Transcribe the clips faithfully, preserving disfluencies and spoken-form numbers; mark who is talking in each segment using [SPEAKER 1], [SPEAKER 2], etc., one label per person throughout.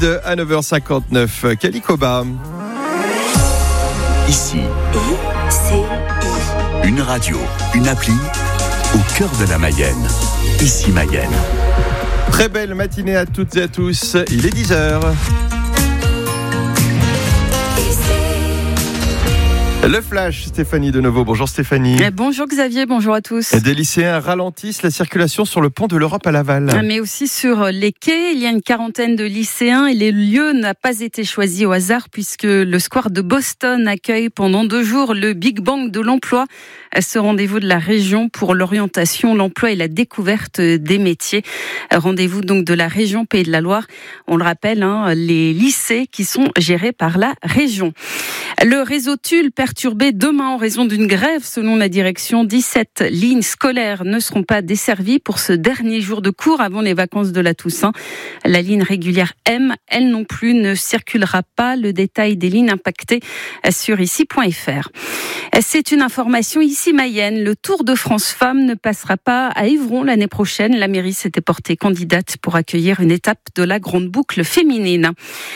[SPEAKER 1] Kid à neuf heures cinquante-neuf. Kalikoba.
[SPEAKER 2] Ici,
[SPEAKER 3] I C I.
[SPEAKER 2] une radio, une appli au cœur de la Mayenne. Ici Mayenne.
[SPEAKER 1] Très belle matinée à toutes et à tous. Il est dix heures. Le flash, Stéphanie de nouveau. Bonjour Stéphanie.
[SPEAKER 4] Bonjour Xavier, bonjour à tous.
[SPEAKER 1] Des lycéens ralentissent la circulation sur le pont de l'Europe à Laval.
[SPEAKER 4] Mais aussi sur les quais, il y a une quarantaine de lycéens et le lieu n'a pas été choisi au hasard puisque le square de Boston accueille pendant deux jours le Big Bang de l'emploi, ce rendez-vous de la région pour l'orientation, l'emploi et la découverte des métiers. Rendez-vous donc de la région Pays de la Loire. On le rappelle, hein, les lycées qui sont gérés par la région. Le réseau Tulle perturbé demain en raison d'une grève. Selon la direction, dix-sept lignes scolaires ne seront pas desservies pour ce dernier jour de cours avant les vacances de la Toussaint. La ligne régulière M, elle non plus, ne circulera pas. Le détail des lignes impactées sur ici point f r. C'est une information ici Mayenne. Le Tour de France Femmes ne passera pas à Évron l'année prochaine. La mairie s'était portée candidate pour accueillir une étape de la grande boucle féminine.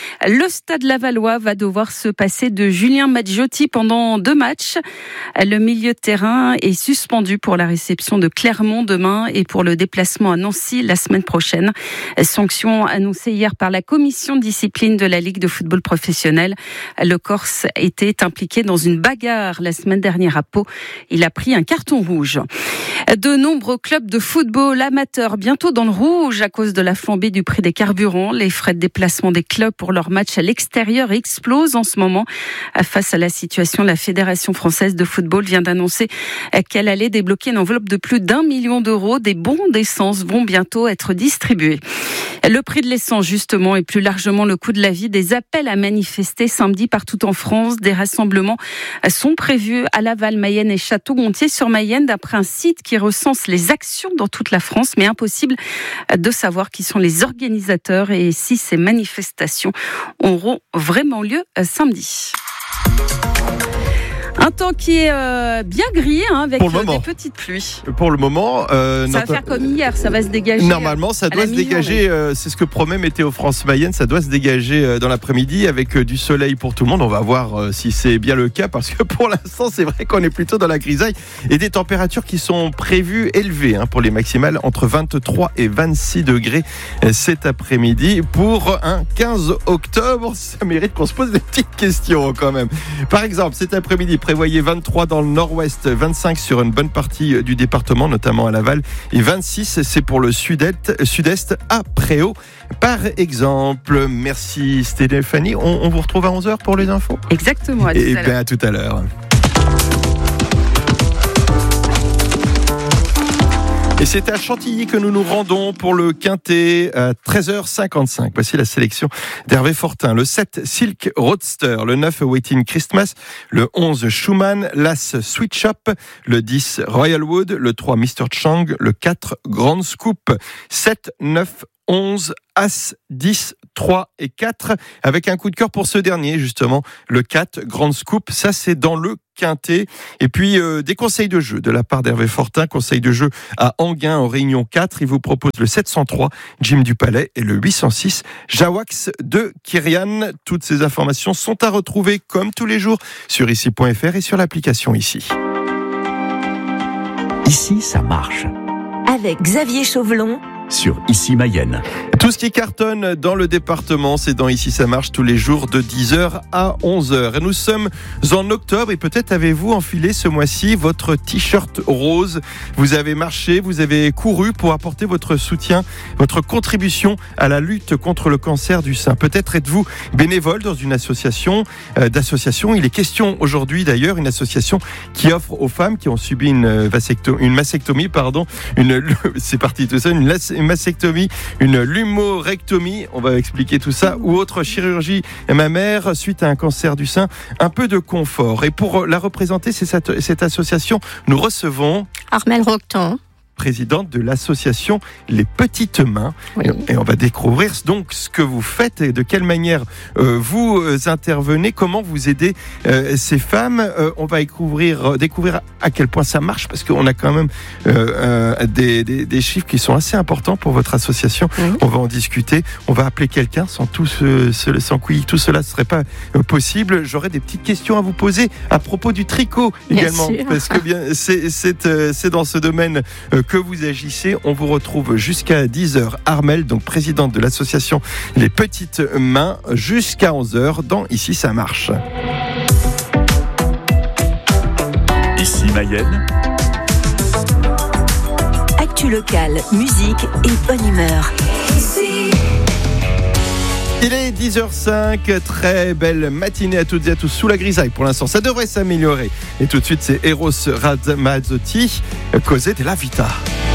[SPEAKER 4] Le Stade Lavallois va devoir se passer de Julien Maggiotti pendant deux matchs. Le milieu de terrain est suspendu pour la réception de Clermont demain et pour le déplacement à Nancy la semaine prochaine. Sanction annoncée hier par la commission de discipline de la Ligue de football professionnel. Le Corse était impliqué dans une bagarre la semaine dernière à Pau. Il a pris un carton rouge. De nombreux clubs de football amateurs bientôt dans le rouge à cause de la flambée du prix des carburants. Les frais de déplacement des clubs pour leurs matchs à l'extérieur explosent en ce moment. Face à la situation, la Fédération française de football vient d'annoncer qu'elle allait débloquer une enveloppe de plus d'un million d'euros. Des bons d'essence vont bientôt être distribués. Le prix de l'essence, justement, et plus largement le coût de la vie. Des appels à manifester samedi partout en France. Des rassemblements sont prévus à Laval, Mayenne et Château-Gontier-sur-Mayenne, d'après un site qui recense les actions dans toute la France. Mais impossible de savoir qui sont les organisateurs et si ces manifestations auront vraiment lieu samedi. Un temps qui est euh, bien gris, hein, avec euh, des petites pluies.
[SPEAKER 1] Pour le moment, euh,
[SPEAKER 4] ça va faire comme hier, ça va se dégager.
[SPEAKER 1] Normalement, ça doit se dégager. Euh, c'est ce que promet Météo France Mayenne. Ça doit se dégager euh, dans l'après-midi avec euh, du soleil pour tout le monde. On va voir euh, si c'est bien le cas, parce que pour l'instant, c'est vrai qu'on est plutôt dans la grisaille et des températures qui sont prévues élevées, hein, pour les maximales entre vingt-trois et vingt-six degrés euh, cet après-midi pour un quinze octobre. Ça mérite qu'on se pose des petites questions quand même. Par exemple, cet après-midi, prévoyez vingt-trois dans le nord-ouest, vingt-cinq sur une bonne partie du département, notamment à Laval, et vingt-six, c'est pour le sud-est, sud-est à Préau, par exemple. Merci Stéphanie. On, on vous retrouve à onze heures pour les infos.
[SPEAKER 4] Exactement. À tout
[SPEAKER 1] et
[SPEAKER 4] à
[SPEAKER 1] bien
[SPEAKER 4] l'heure.
[SPEAKER 1] à tout à l'heure. Et c'est à Chantilly que nous nous rendons pour le Quintet à treize heures cinquante-cinq. Voici la sélection d'Hervé Fortin. Le sept, Silk Roadster. Le neuf, Waiting Christmas. Le onze, Schumann. l'As, Sweet Shop. Le dix, Royal Wood. Le trois, mister Chang. Le quatre, Grand Scoop. sept, neuf, onze, As, dix, trois et quatre, avec un coup de cœur pour ce dernier, justement, le quatre, Grand Scoop. Ça, c'est dans le Quintet. Et puis, euh, des conseils de jeu de la part d'Hervé Fortin. Conseil de jeu à Enghien en Réunion quatre. Il vous propose le sept cent trois, Jim Dupalais, et le huit cent six, Jawax de Kyrian. Toutes ces informations sont à retrouver, comme tous les jours, sur ici point f r et sur l'application Ici.
[SPEAKER 2] Ici, ça marche.
[SPEAKER 3] Avec Xavier Chauvelon.
[SPEAKER 2] Sur Ici Mayenne.
[SPEAKER 1] Tout ce qui cartonne dans le département, c'est dans Ici ça marche tous les jours de dix heures à onze heures. Et nous sommes en octobre et peut-être avez-vous enfilé ce mois-ci votre t-shirt rose. Vous avez marché, vous avez couru pour apporter votre soutien, votre contribution à la lutte contre le cancer du sein. Peut-être êtes-vous bénévole dans une association euh, d'associations. Il est question aujourd'hui d'ailleurs, une association qui offre aux femmes qui ont subi une vasectomie, une mastectomie, pardon, une, c'est parti tout ça, une une mastectomie, une lumorectomie, on va expliquer tout ça, ou autre chirurgie mammaire suite à un cancer du sein, un peu de confort. Et pour la représenter, c'est cette, cette association, nous recevons
[SPEAKER 5] Armelle Roqueton.
[SPEAKER 1] présidente de l'association Les Petites Mains.
[SPEAKER 5] Oui.
[SPEAKER 1] Et on va découvrir donc ce que vous faites et de quelle manière euh, vous intervenez, comment vous aidez euh, ces femmes. Euh, on va découvrir, découvrir à quel point ça marche, parce qu'on a quand même euh, euh, des, des, des chiffres qui sont assez importants pour votre association. Oui. On va en discuter. On va appeler quelqu'un. Sans tout ce, ce sans qui tout cela ne serait pas euh, possible. J'aurais des petites questions à vous poser à propos du tricot également, bien parce que bien c'est, c'est, euh, c'est dans ce domaine euh, que vous agissez. On vous retrouve jusqu'à dix heures. Armelle, donc présidente de l'association Les Petites Mains, jusqu'à onze heures dans Ici ça marche.
[SPEAKER 2] Ici Mayenne.
[SPEAKER 3] Actu locale, musique et bonne humeur.
[SPEAKER 1] Il est dix heures cinq, très belle matinée à toutes et à tous sous la grisaille. Pour l'instant, ça devrait s'améliorer. Et tout de suite, c'est Eros Ramazzotti, Cose della Vita.